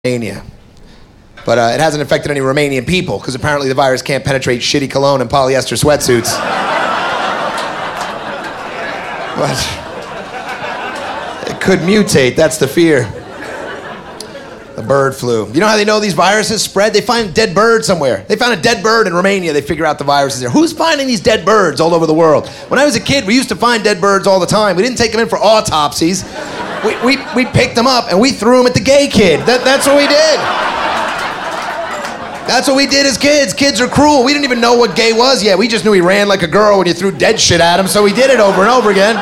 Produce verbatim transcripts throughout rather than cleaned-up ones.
Romania. But uh, it hasn't affected any Romanian people because apparently the virus can't penetrate shitty cologne and polyester sweatsuits. But it could mutate, that's the fear. The bird flu. You know how they know these viruses spread? They find a dead bird somewhere. They found a dead bird in Romania. They figure out the virus is there. Who's finding these dead birds all over the world? When I was a kid, we used to find dead birds all the time. We didn't take them in for autopsies. We, we, we picked them up and we threw them at the gay kid. That, that's what we did. That's what we did as kids. Kids are cruel. We didn't even know what gay was yet. We just knew he ran like a girl when you threw dead shit at him, so we did it over and over again.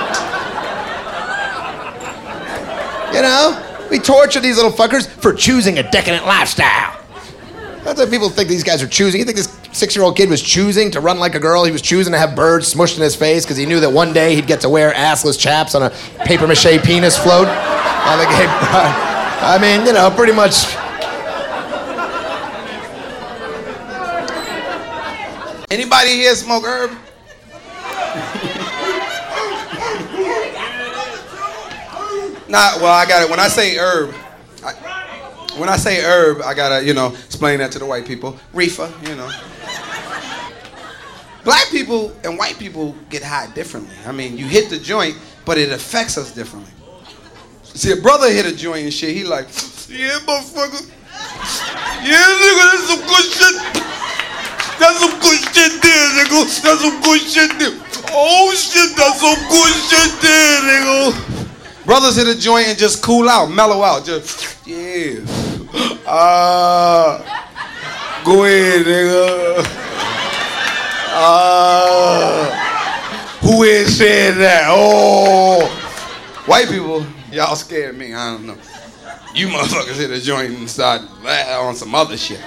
You know? We torture these little fuckers for choosing a decadent lifestyle. That's what people think these guys are choosing. You think this six-year-old kid was choosing to run like a girl? He was choosing to have birds smushed in his face because he knew that one day he'd get to wear assless chaps on a papier-mâché penis float on the gay pride. I mean, you know, pretty much... Anybody here smoke herb? Nah, well, I got it. When I say herb, I, when I say herb, I gotta, you know, explain that to the white people. Reefer, you know. Black people and white people get high differently. I mean, you hit the joint, but it affects us differently. See, a brother hit a joint and shit, he like, yeah, motherfucker. Yeah, nigga, that's some good shit. That's some good shit there, nigga. That's some good shit there. Oh, shit, that's some good shit there, nigga. Brothers hit a joint and just cool out, mellow out. Just, yeah. Ah. Uh, go ahead, nigga. Ah. Uh, who is saying that? Oh. White people, y'all scared me. I don't know. You motherfuckers hit a joint and start on some other shit.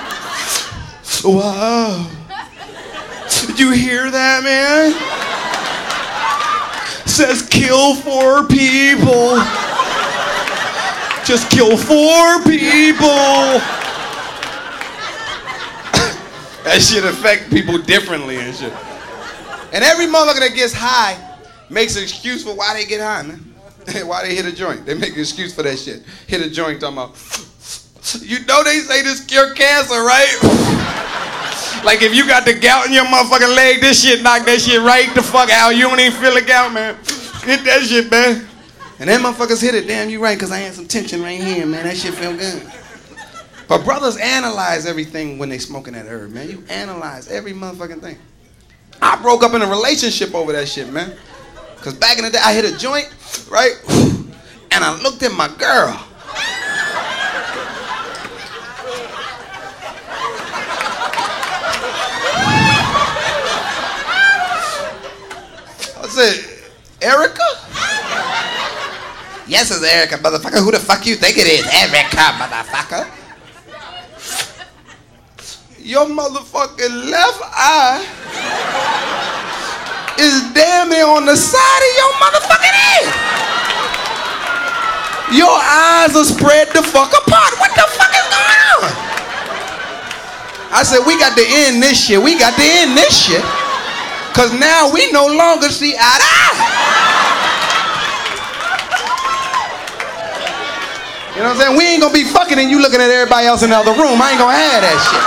Wow. Did you hear that, man? Says kill four people. Just kill four people. That shit affect people differently and shit. And every motherfucker that gets high makes an excuse for why they get high, man. Why they hit a joint. They make an excuse for that shit. Hit a joint talking about, you know they say this cure cancer, right? Like if you got the gout in your motherfucking leg, this shit knock that shit right the fuck out. You don't even feel the gout, man. Hit that shit, man. And then motherfuckers hit it. Damn, you right, because I had some tension right here, man. That shit feel good. But brothers analyze everything when they smoking that herb, man. You analyze every motherfucking thing. I broke up in a relationship over that shit, man. Because back in the day, I hit a joint, right? And I looked at my girl. I said, Erica? Yes, it's Erica, motherfucker. Who the fuck you think it is? Erica, motherfucker. Your motherfucking left eye is damn near on the side of your motherfucking head. Your eyes are spread the fuck apart. What the fuck is going on? I said, we got to end this shit. We got to end this shit. Because now we no longer see eye to eye. You know what I'm saying? We ain't going to be fucking and you looking at everybody else in the other room. I ain't going to have that shit.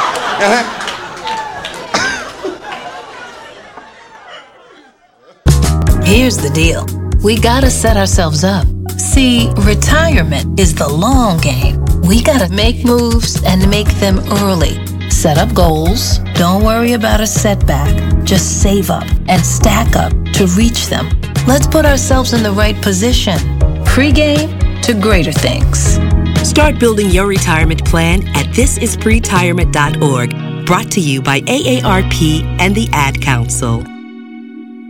Uh-huh. Here's the deal. We got to set ourselves up. See, retirement is the long game. We got to make moves and make them early. Set up goals. Don't worry about a setback. Just save up and stack up to reach them. Let's put ourselves in the right position. Pre-game to greater things. Start building your retirement plan at this is pre retirement dot org. Brought to you by A A R P and the Ad Council.